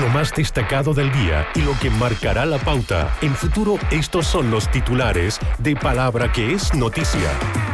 más destacado del día y lo que marcará la pauta. En Futuro, estos son los titulares de Palabra que es noticia.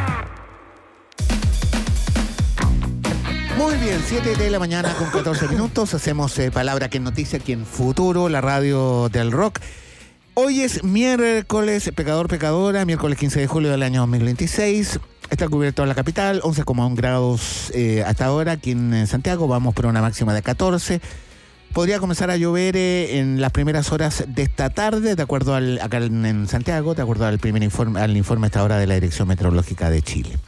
Muy bien, 7 de la mañana con 14 minutos. Hacemos Palabra que es noticia aquí en Futuro, la radio del rock. Hoy es miércoles, pecador, pecadora, miércoles 15 de julio del año 2026. Está cubierto en la capital, 11,1 grados hasta ahora. Aquí en Santiago vamos por una máxima de 14. Podría comenzar a llover en las primeras horas de esta tarde, de acuerdo acá en Santiago, de acuerdo al primer informe, al informe a esta hora de la Dirección Meteorológica de Chile.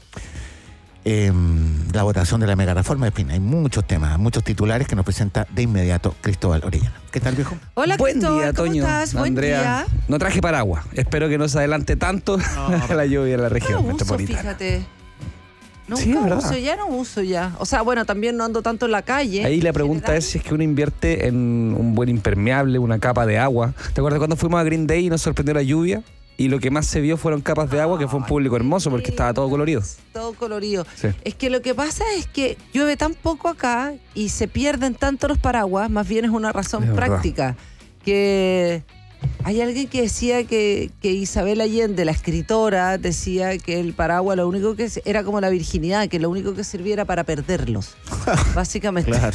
La votación de la mega reforma, en fin, hay muchos temas, muchos titulares que nos presenta de inmediato Cristóbal Orellana. ¿Qué tal, viejo? Hola, Buen Cristóbal, día, ¿cómo Toño, estás? Andrea. Buen día. No traje paraguas. Espero que no se adelante tanto la lluvia en la región No uso, metropolitana. fíjate. Nunca Sí, es verdad. uso, ya no uso ya. O sea, bueno, también no ando tanto en la calle. Ahí la en pregunta general. es si es que uno invierte en un buen impermeable, una capa de agua. ¿Te acuerdas cuando fuimos a Green Day y nos sorprendió la lluvia? Y lo que más se vio fueron capas de agua, que fue un público hermoso porque estaba todo colorido. Todo colorido. Sí. Es que lo que pasa es que llueve tan poco acá y se pierden tanto los paraguas, más bien es una razón Es verdad. práctica. Que hay alguien que decía que Isabel Allende, la escritora, decía que el paraguas lo único que era como la virginidad, que lo único que sirviera para perderlos. Básicamente. Claro.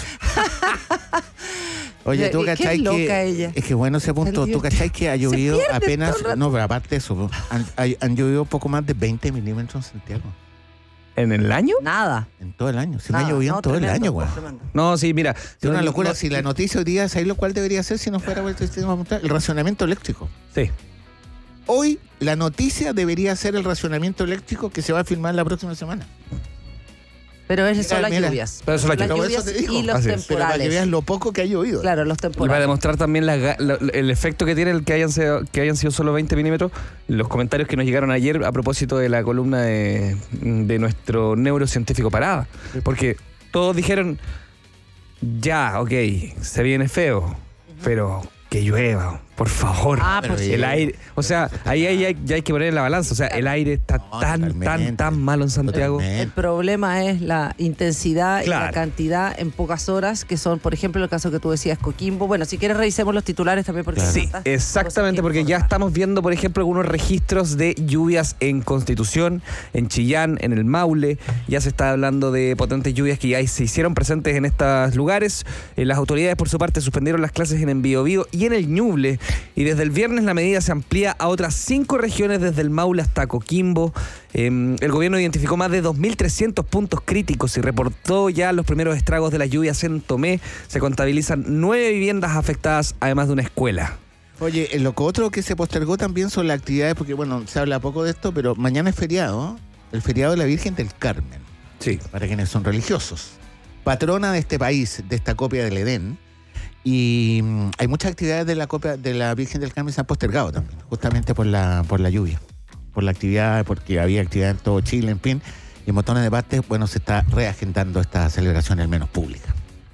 Oye, tú Qué cachai loca que... ella. Es que bueno ese punto. Tú cachai que ha llovido pierde apenas... todo el rato. No, pero aparte de eso, han llovido poco más de 20 milímetros en Santiago. ¿En el año? Nada. En todo el año. Si no ha Nada. llovido No, en todo el tremendo, año, güey. tremendo. No, sí, mira. Es una locura. Si la noticia hoy día, ¿sabes lo cual debería ser si no fuera por el sistema mundial? El racionamiento eléctrico. Sí. Hoy la noticia debería ser el racionamiento eléctrico que se va a filmar la próxima semana. Pero esas son las Mira. lluvias. Pero son las Las lluvias. lluvias Por eso te digo. y los Así es. Pero para que veas temporales. lo poco que ha llovido. Claro, los Y para temporales. demostrar también el efecto que tiene el que hayan sido solo 20 milímetros, los comentarios que nos llegaron ayer a propósito de la columna de nuestro neurocientífico Parada. Porque todos dijeron, ya, ok, se viene feo, pero que llueva, por favor. pero El aire, o sea, ahí ya hay que poner en la balanza. O sea, el aire está No, tan malo en Santiago. El problema es la intensidad y Claro. la cantidad en pocas horas, que son, por ejemplo, el caso que tú decías, Coquimbo. Bueno, si quieres revisemos los titulares también, porque Claro. hay Sí, tantas exactamente, cosas que porque ya informar. estamos viendo, por ejemplo, algunos registros de lluvias en Constitución, en Chillán, en el Maule. Ya se está hablando de potentes lluvias que ya se hicieron presentes en estos lugares. Las autoridades, por su parte, suspendieron las clases en Biobío y en el Ñuble. Y desde el viernes la medida se amplía a otras 5 regiones, desde el Maule hasta Coquimbo. El gobierno identificó más de 2.300 puntos críticos y reportó ya los primeros estragos de las lluvias en Tomé. Se contabilizan 9 viviendas afectadas, además de una escuela. Oye, lo otro que se postergó también son las actividades, porque bueno, se habla poco de esto, pero mañana es feriado, el feriado de la Virgen del Carmen, Sí. para quienes son religiosos. Patrona de este país, de esta copia del Edén. Y hay muchas actividades de la copia de la Virgen del Carmen que se han postergado también, justamente por la lluvia, por la actividad, porque había actividad en todo Chile, en fin, y en montones de partes, bueno, se está reagendando esta celebración, al menos pública.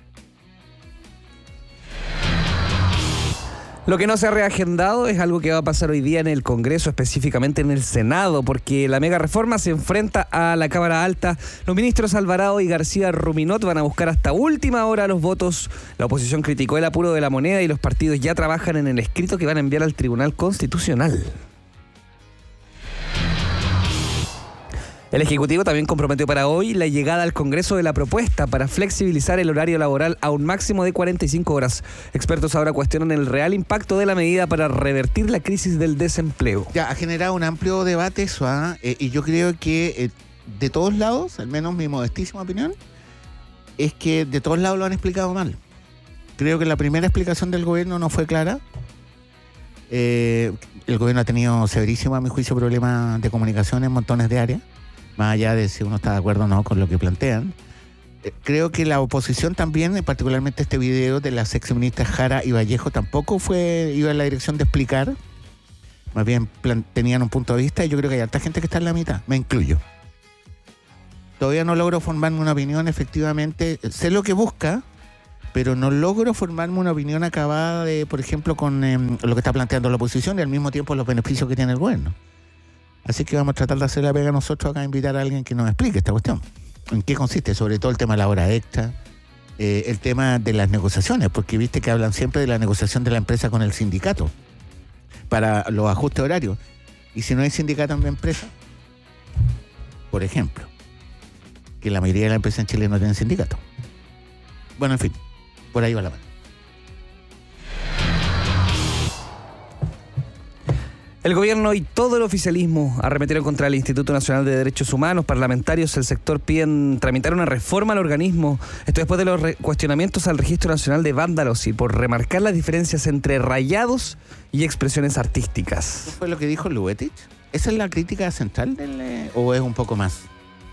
Lo que no se ha reagendado es algo que va a pasar hoy día en el Congreso, específicamente en el Senado, porque la mega reforma se enfrenta a la Cámara Alta. Los ministros Alvarado y García Ruminot van a buscar hasta última hora los votos. La oposición criticó el apuro de la moneda y los partidos ya trabajan en el escrito que van a enviar al Tribunal Constitucional. El Ejecutivo también comprometió para hoy la llegada al Congreso de la propuesta para flexibilizar el horario laboral a un máximo de 45 horas. Expertos ahora cuestionan el real impacto de la medida para revertir la crisis del desempleo. Ya, ha generado un amplio debate eso, y yo creo que de todos lados, al menos mi modestísima opinión, es que de todos lados lo han explicado mal. Creo que la primera explicación del gobierno no fue clara. El gobierno ha tenido severísimo, a mi juicio, problemas de comunicación en montones de áreas, más allá de si uno está de acuerdo o no con lo que plantean. Creo que la oposición también, particularmente este video de las exministras Jara y Vallejo, tampoco iba en la dirección de explicar. Más bien tenían un punto de vista, y yo creo que hay harta gente que está en la mitad, me incluyo. Todavía no logro formarme una opinión, efectivamente. Sé lo que busca, pero no logro formarme una opinión acabada de, por ejemplo, con lo que está planteando la oposición y al mismo tiempo los beneficios que tiene el gobierno. Así que vamos a tratar de hacer la pega nosotros acá, invitar a alguien que nos explique esta cuestión. ¿En qué consiste? Sobre todo el tema de la hora extra, el tema de las negociaciones, porque viste que hablan siempre de la negociación de la empresa con el sindicato para los ajustes horarios. Y si no hay sindicato en la empresa, por ejemplo, que la mayoría de las empresas en Chile no tienen sindicato. Bueno, en fin, por ahí va la mano. El gobierno y todo el oficialismo arremetieron contra el Instituto Nacional de Derechos Humanos. Parlamentarios del sector piden tramitar una reforma al organismo. Esto después de los cuestionamientos al Registro Nacional de Vándalos y por remarcar las diferencias entre rayados y expresiones artísticas. ¿Eso fue lo que dijo Luetich? ¿Esa es la crítica central o es un poco más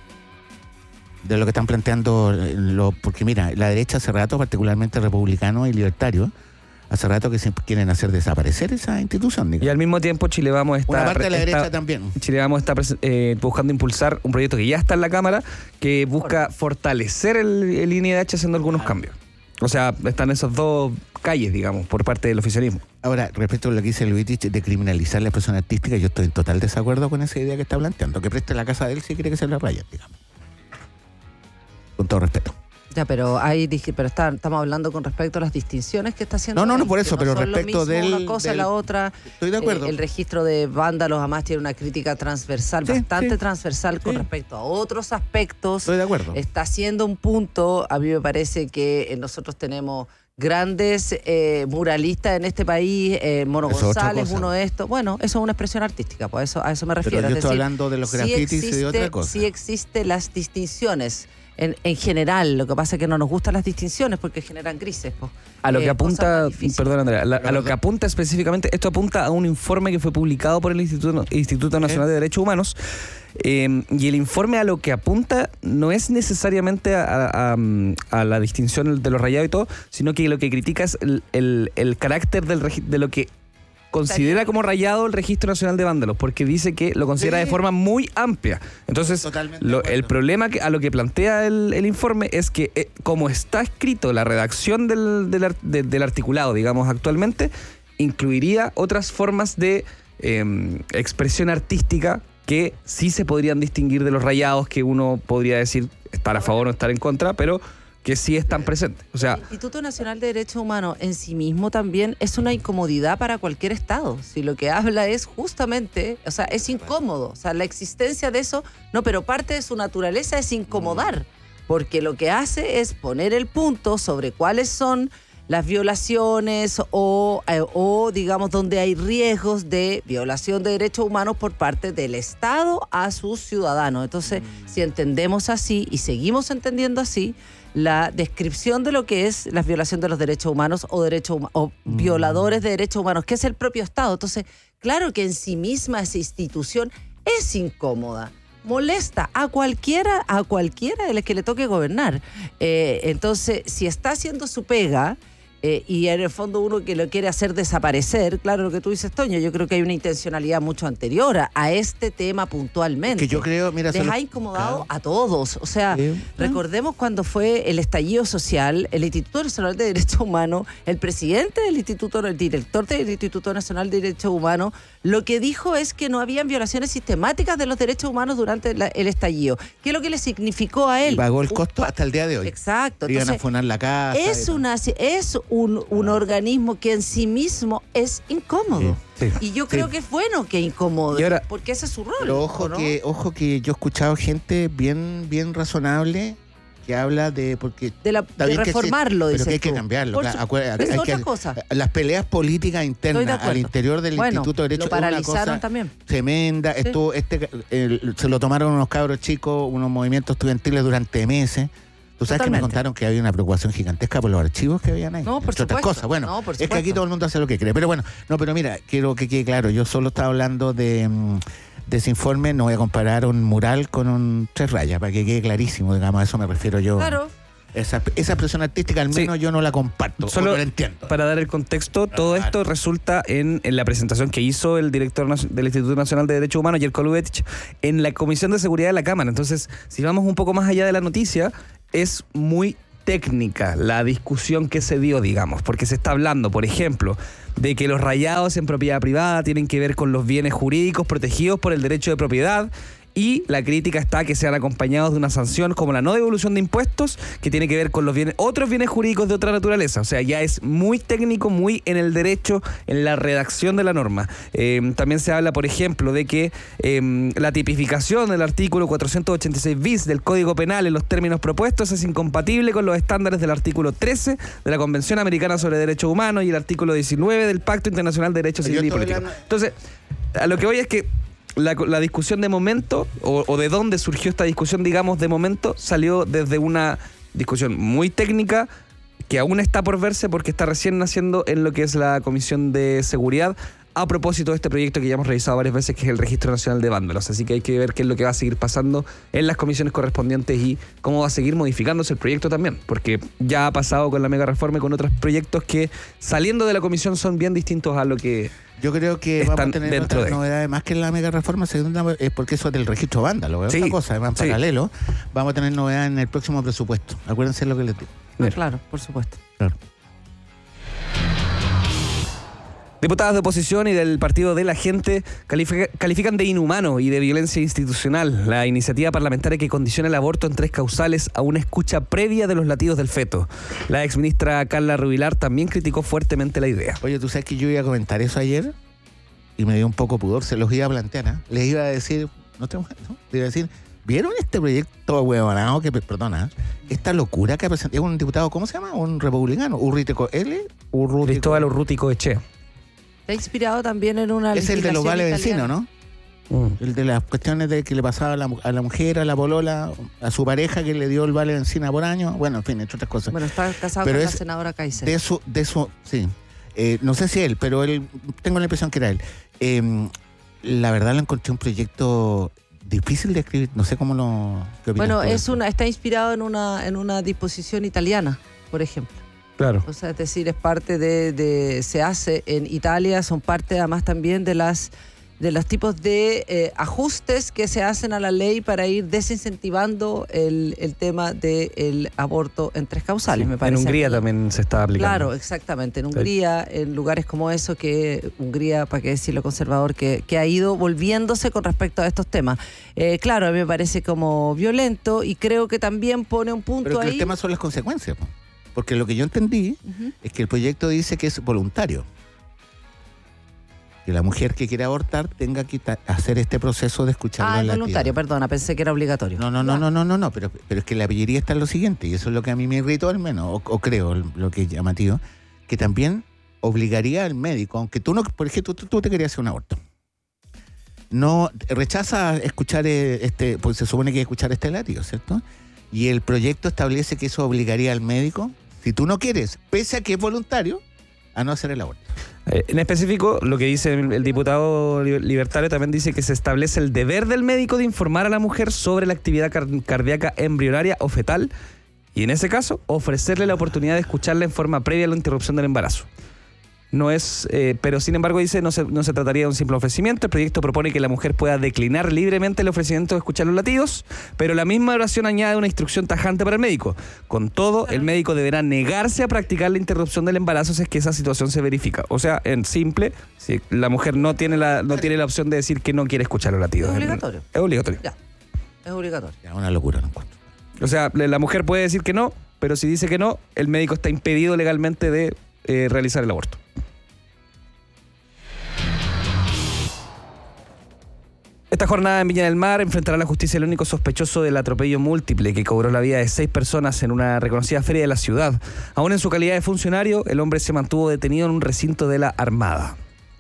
de lo que están planteando? Porque mira, la derecha hace rato, particularmente republicano y libertario, hace rato que se quieren hacer desaparecer esa institución. Digamos. Y al mismo tiempo Chile Vamos está... Una parte de la derecha también. Chile Vamos está buscando impulsar un proyecto que ya está en la Cámara que busca fortalecer el INDH haciendo algunos cambios. O sea, están esas dos calles, digamos, por parte del oficialismo. Ahora, respecto a lo que dice Luetich de criminalizar la expresión artística, yo estoy en total desacuerdo con esa idea que está planteando. Que preste la casa de él si quiere que se la rayen, digamos. Con todo respeto. Ya, pero estamos hablando con respecto a las distinciones que está haciendo. No, por eso, pero respecto de una cosa y la otra. Estoy de acuerdo. El registro de vándalos además tiene una crítica transversal, bastante transversal con respecto a otros aspectos. Estoy de acuerdo. Está haciendo un punto, a mí me parece que nosotros tenemos grandes muralistas en este país, Mono González, uno de estos. Bueno, eso es una expresión artística, pues a eso me refiero. Pero yo estoy hablando de los grafitis y de otra cosa. Sí existen las distinciones. En general, lo que pasa es que no nos gustan las distinciones porque generan grises. A lo que apunta, perdón Andrea, a lo que apunta específicamente, esto apunta a un informe que fue publicado por el Instituto Nacional de Derechos Humanos, y el informe a lo que apunta no es necesariamente a la distinción de los rayados y todo, sino que lo que critica es el carácter de lo que considera como rayado el Registro Nacional de Vándalos, porque dice que lo considera de forma muy amplia. Entonces, el problema a lo que plantea el informe es que, como está escrito la redacción del articulado, digamos, actualmente, incluiría otras formas de expresión artística que sí se podrían distinguir de los rayados, que uno podría decir estar a favor o estar en contra, pero que sí están presentes. O sea, el Instituto Nacional de Derechos Humanos en sí mismo también es una incomodidad para cualquier Estado. Si lo que habla es justamente, o sea, es incómodo. O sea, la existencia de eso, no, pero parte de su naturaleza es incomodar, porque lo que hace es poner el punto sobre cuáles son las violaciones o digamos, donde hay riesgos de violación de derechos humanos por parte del Estado a sus ciudadanos. Entonces, si entendemos así y seguimos entendiendo así, la descripción de lo que es la violación de los derechos humanos o violadores de derechos humanos, que es el propio Estado. Entonces, claro que en sí misma esa institución es incómoda, molesta a cualquiera de los que le toque gobernar. Entonces, si está haciendo su pega, y en el fondo uno que lo quiere hacer desaparecer, claro, lo que tú dices, Toño, yo creo que hay una intencionalidad mucho anterior a este tema puntualmente. Que yo creo, mira, les ha incomodado a todos. O sea, recordemos cuando fue el estallido social, el Instituto Nacional de Derechos Humanos, el presidente del instituto, el director del Instituto Nacional de Derechos Humanos, lo que dijo es que no habían violaciones sistemáticas de los derechos humanos durante el estallido. ¿Qué es lo que le significó a él? Y pagó el costo hasta el día de hoy. Exacto. Iban a afonar la casa. Es un organismo que en sí mismo es incómodo. Sí. Y yo creo que es bueno que incomode, porque ese es su rol. Pero ojo, ¿no? Ojo que yo he escuchado gente bien razonable que habla de reformarlo, pero que hay que cambiarlo. Es otra cosa. Las peleas políticas internas al interior del Instituto de Derechos Humanos es una cosa también. Tremenda. Sí. Se lo tomaron unos cabros chicos, unos movimientos estudiantiles durante meses. Tú sabes que me contaron que había una preocupación gigantesca por los archivos que habían ahí. No, por supuesto. Otras cosas. Bueno, es que aquí todo el mundo hace lo que cree. Pero bueno, pero mira, quiero que quede claro. Yo solo estaba hablando de ese informe. No voy a comparar un mural con un 3 rayas, para que quede clarísimo, digamos, a eso me refiero yo. Claro. Esa expresión artística al menos yo no la comparto. Solo no la entiendo. Para dar el contexto, todo esto resulta en la presentación que hizo el director del Instituto Nacional de Derechos Humanos, Jerko Luetich, en la Comisión de Seguridad de la Cámara. Entonces, si vamos un poco más allá de la noticia, es muy técnica la discusión que se dio, digamos, porque se está hablando, por ejemplo, de que los rayados en propiedad privada tienen que ver con los bienes jurídicos protegidos por el derecho de propiedad y la crítica está que sean acompañados de una sanción como la no devolución de impuestos, que tiene que ver con los bienes, otros bienes jurídicos de otra naturaleza. O sea, ya es muy técnico, muy en el derecho, en la redacción de la norma. También se habla, por ejemplo, de que la tipificación del artículo 486 bis del Código Penal en los términos propuestos es incompatible con los estándares del artículo 13 de la Convención Americana sobre Derechos Humanos y el artículo 19 del Pacto Internacional de Derechos Civiles y Políticos. Entonces, a lo que voy es que la discusión de momento, o de dónde surgió esta discusión, digamos, de momento, salió desde una discusión muy técnica que aún está por verse porque está recién naciendo en lo que es la Comisión de Seguridad, a propósito de este proyecto que ya hemos revisado varias veces, que es el Registro Nacional de Vándalos. Así que hay que ver qué es lo que va a seguir pasando en las comisiones correspondientes y cómo va a seguir modificándose el proyecto también, porque ya ha pasado con la mega reforma y con otros proyectos que, saliendo de la comisión, son bien distintos a lo que yo creo que vamos a tener otras novedades más que en la mega reforma, segunda, porque eso es del registro vándalo, es otra cosa, además en paralelo. Vamos a tener novedades en el próximo presupuesto. Acuérdense lo que les digo. Claro, por supuesto. Claro. Diputadas de oposición y del Partido de la Gente califican de inhumano y de violencia institucional la iniciativa parlamentaria que condiciona el aborto en 3 causales a una escucha previa de los latidos del feto. La exministra Carla Rubilar también criticó fuertemente la idea. Oye, tú sabes que yo iba a comentar eso ayer y me dio un poco pudor, se los iba a plantear, ¿eh? Les iba a decir, les iba a decir, ¿vieron este proyecto huevonado que, perdona, esta locura que ha presentado un diputado, ¿cómo se llama? Un republicano, Cristóbal Urrutico Echea. Está inspirado también en una es el de los vales vecinos, ¿no? Mm. El de las cuestiones de que le pasaba a la mujer, a la polola, a su pareja que le dio el vale benzina por año. Bueno, en fin, entre otras cosas. Bueno, está casado pero con la senadora Kaiser. De eso, sí. No sé si él, pero él, tengo la impresión que era él. La verdad lo encontré un proyecto difícil de escribir. No sé cómo lo... ¿qué opinas tú? Está inspirado en una disposición italiana, por ejemplo. Claro. O sea, es decir, es parte se hace en Italia, son parte además también de los tipos de ajustes que se hacen a la ley para ir desincentivando el tema del aborto en 3 causales, Sí, me parece. En Hungría también se está aplicando. Claro, exactamente. En Hungría, en lugares como eso, que Hungría, para qué decirlo conservador, que ha ido volviéndose con respecto a estos temas. Claro, a mí me parece como violento y creo que también pone un punto pero ahí. El tema son las consecuencias, ¿no? Porque lo que yo entendí es que el proyecto dice que es voluntario. Que la mujer que quiere abortar tenga que hacer este proceso de escuchar los latidos. Voluntario, perdona, pensé que era obligatorio. No, pero es que la pillería está en lo siguiente, y eso es lo que a mí me irritó al menos, o creo, lo que es llamativo, que también obligaría al médico, aunque tú no, por ejemplo, tú te querías hacer un aborto. No, rechaza escuchar pues se supone que hay que escuchar este latido, ¿cierto? Y el proyecto establece que eso obligaría al médico, si tú no quieres, pese a que es voluntario, a no hacer el aborto. En específico, lo que dice el diputado libertario también dice que se establece el deber del médico de informar a la mujer sobre la actividad cardíaca embrionaria o fetal y, en ese caso, ofrecerle la oportunidad de escucharla en forma previa a la interrupción del embarazo. No es, pero sin embargo dice no se trataría de un simple ofrecimiento. El proyecto propone que la mujer pueda declinar libremente el ofrecimiento de escuchar los latidos, pero la misma oración añade una instrucción tajante para el médico. Con todo, el médico deberá negarse a practicar la interrupción del embarazo si es que esa situación se verifica. O sea, en simple, si la mujer no tiene la opción de decir que no quiere escuchar los latidos. Es obligatorio. Es obligatorio. Ya, es obligatorio. Es una locura, no encuentro. O sea, la mujer puede decir que no, pero si dice que no, el médico está impedido legalmente de realizar el aborto. Esta jornada en Viña del Mar enfrentará a la justicia el único sospechoso del atropello múltiple que cobró la vida de 6 personas en una reconocida feria de la ciudad. Aún en su calidad de funcionario, el hombre se mantuvo detenido en un recinto de la Armada.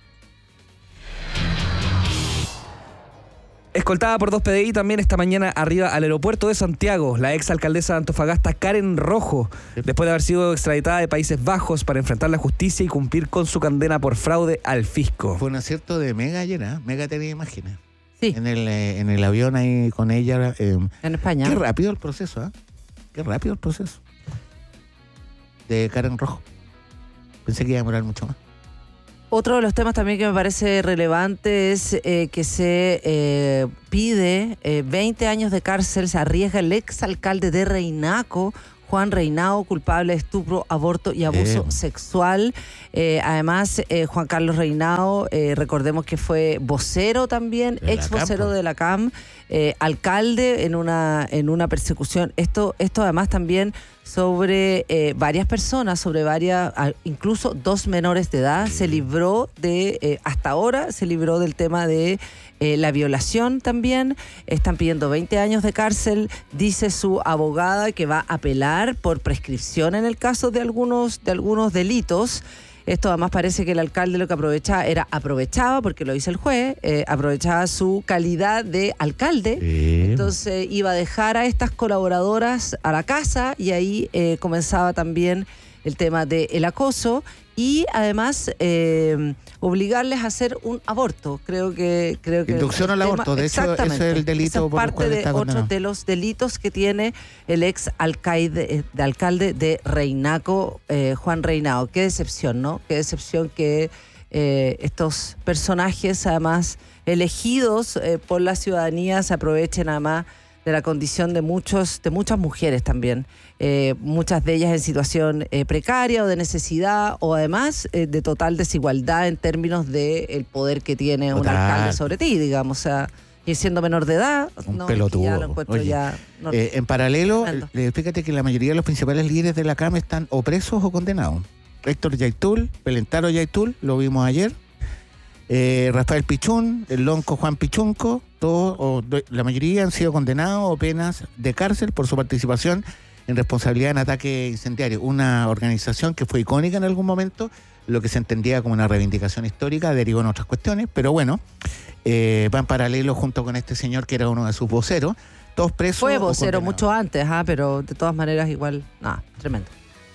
Escoltada por 2 PDI también esta mañana arriba al aeropuerto de Santiago, la exalcaldesa de Antofagasta, Karen Rojo, después de haber sido extraditada de Países Bajos para enfrentar la justicia y cumplir con su condena por fraude al fisco. Fue un acierto de Mega ayer, ¿eh? Mega tenía imágenes. Sí. En el avión ahí con ella. En España. Qué rápido el proceso, ¿eh? Qué rápido el proceso. De Karen Rojo. Pensé que iba a demorar mucho más. Otro de los temas también que me parece relevante es que se pide 20 años de cárcel, se arriesga el exalcalde de Reinaco, Juan Reinao, culpable de estupro, aborto y abuso sexual. Además, Juan Carlos Reinao, recordemos que fue vocero también, ex vocero de la CAM, alcalde en una persecución. Esto además también sobre varias personas, incluso 2 menores de edad. Se libró hasta ahora, se libró del tema de la violación también. Están pidiendo 20 años de cárcel. Dice su abogada que va a apelar por prescripción en el caso de algunos delitos. Esto además parece que el alcalde lo que aprovechaba, porque lo dice el juez, aprovechaba su calidad de alcalde. Entonces iba a dejar a estas colaboradoras a la casa y ahí comenzaba también el tema del acoso y además obligarles a hacer un aborto. Creo que inducción al aborto, de hecho ese es el delito por el cual está condenado. Otro de los delitos que tiene el ex alcalde de Reinaco, Juan Reinao. Qué decepción, ¿no? Qué decepción que estos personajes, además elegidos por la ciudadanía, se aprovechen además de la condición de muchas mujeres también, muchas de ellas en situación precaria o de necesidad o además de total desigualdad en términos del poder que tiene un alcalde sobre ti, digamos, o sea, y siendo menor de edad, un pelotudo. Ya lo encuentro. Oye, en paralelo, fíjate que la mayoría de los principales líderes de la CAM están o presos o condenados. Héctor Yaitul, Pelentaro Yaitul, lo vimos ayer. Rafael Pichún, el lonco Juan Pichunco, la mayoría han sido condenados o penas de cárcel por su participación en responsabilidad en ataque incendiario. Una organización que fue icónica en algún momento, lo que se entendía como una reivindicación histórica, derivó en otras cuestiones, pero bueno, va en paralelo junto con este señor que era uno de sus voceros, todos presos. Fue vocero mucho antes, pero de todas maneras igual, nada, tremendo.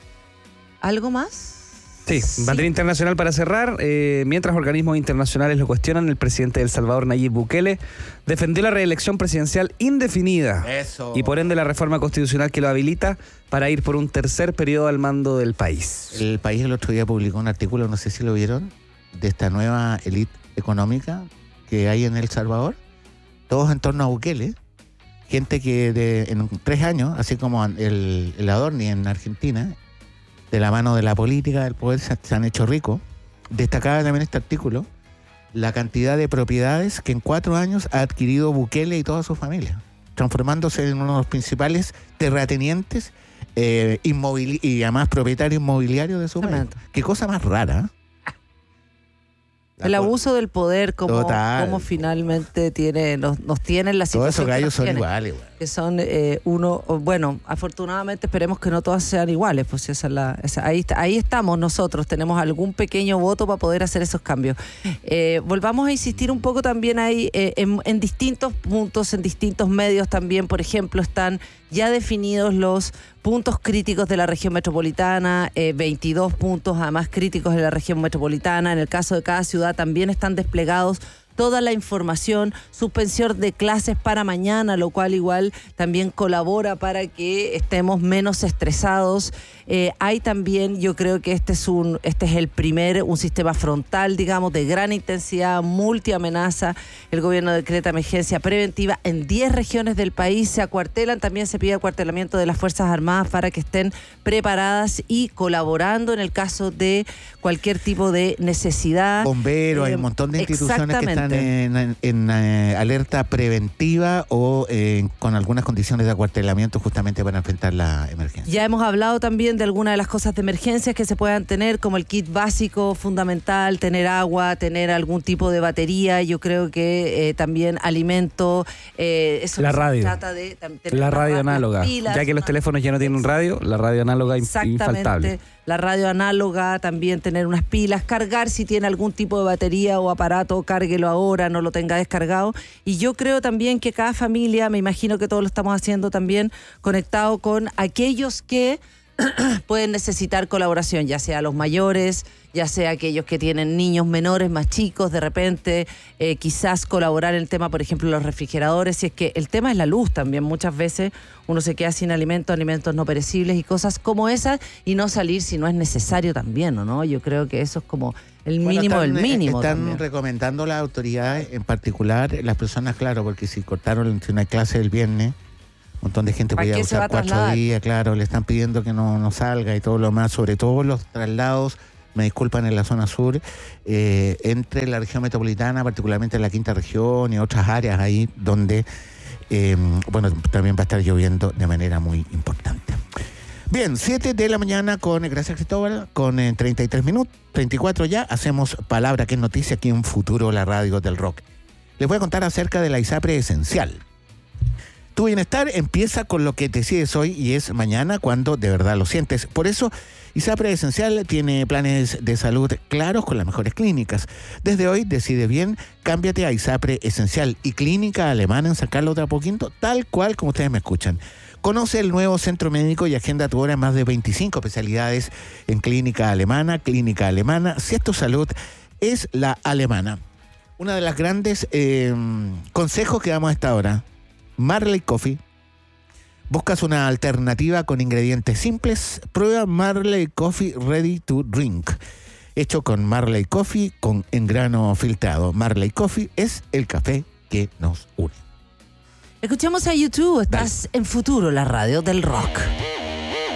¿Algo más? Sí, bandera internacional para cerrar. Mientras organismos internacionales lo cuestionan, el presidente de El Salvador, Nayib Bukele, defendió la reelección presidencial indefinida. Eso. Y por ende la reforma constitucional que lo habilita para ir por un tercer periodo al mando del país. El país el otro día publicó un artículo, no sé si lo vieron, de esta nueva élite económica que hay en El Salvador, todos en torno a Bukele, gente que en 3 años, así como el Adorni en Argentina, de la mano de la política, del poder, se han hecho ricos. Destacaba también este artículo la cantidad de propiedades que en 4 años ha adquirido Bukele y toda su familia, transformándose en uno de los principales terratenientes y además propietario inmobiliario de su país. Qué cosa más rara. El abuso del poder, como finalmente nos tienen la situación. Todos esos gallos son iguales, güey. Que son afortunadamente esperemos que no todas sean iguales, pues ahí estamos nosotros, tenemos algún pequeño voto para poder hacer esos cambios. Volvamos a insistir un poco también ahí en distintos puntos, en distintos medios también, por ejemplo, están ya definidos los puntos críticos de la región metropolitana, 22 puntos además críticos de la región metropolitana. En el caso de cada ciudad también están desplegados toda la información, suspensión de clases para mañana, lo cual igual también colabora para que estemos menos estresados. Hay también, yo creo que este es un sistema frontal, digamos, de gran intensidad, multiamenaza. El gobierno decreta emergencia preventiva en 10 regiones del país, se acuartelan, también se pide acuartelamiento de las Fuerzas Armadas para que estén preparadas y colaborando en el caso de cualquier tipo de necesidad. Bomberos, hay un montón de instituciones que están en alerta preventiva o con algunas condiciones de acuartelamiento justamente para enfrentar la emergencia. Ya hemos hablado también de algunas de las cosas de emergencias que se puedan tener, como el kit básico fundamental, tener agua, tener algún tipo de batería, yo creo que también alimento, eso la no radio. Se trata de tener la radio análoga, pilas, ya que los teléfonos ya no tienen radio, la radio análoga infaltable. La radio análoga, también tener unas pilas, cargar si tiene algún tipo de batería o aparato, cárguelo ahora, no lo tenga descargado. Y yo creo también que cada familia, me imagino que todos lo estamos haciendo también, conectado con aquellos que pueden necesitar colaboración, ya sea los mayores, ya sea aquellos que tienen niños menores, más chicos, de repente quizás colaborar en el tema, por ejemplo, los refrigeradores, si es que el tema es la luz también, muchas veces uno se queda sin alimentos no perecibles y cosas como esas, y no salir si no es necesario también, ¿o no? Yo creo que eso es como el mínimo del mínimo. Están también recomendando las autoridades, en particular las personas, claro, porque si cortaron una clase el viernes montón de gente ¿Para podía qué se va usar a 4 trasladar? días, claro, le están pidiendo que no salga y todo lo más, sobre todo los traslados, me disculpan, en la zona sur, entre la región metropolitana, particularmente en la quinta región y otras áreas ahí donde, también va a estar lloviendo de manera muy importante. Bien, 7 de la mañana gracias Cristóbal, con 33 minutos, 34 ya, hacemos Palabra que es Noticia aquí en Futuro, la radio del rock. Les voy a contar acerca de la ISAPRE Esencial. Tu bienestar empieza con lo que decides hoy y es mañana cuando de verdad lo sientes. Por eso, ISAPRE Esencial tiene planes de salud claros con las mejores clínicas. Desde hoy, decide bien, cámbiate a ISAPRE Esencial y Clínica Alemana en San Carlos de Apoquindo, tal cual como ustedes me escuchan. Conoce el nuevo centro médico y agenda tu hora en más de 25 especialidades en Clínica Alemana. Clínica Alemana, si es tu salud, es la alemana. Una de las grandes consejos que damos a esta hora, Marley Coffee. ¿Buscas una alternativa con ingredientes simples? Prueba Marley Coffee Ready to Drink. Hecho con Marley Coffee en grano filtrado. Marley Coffee es el café que nos une. Escuchamos a YouTube, estás en Futuro, la radio del rock.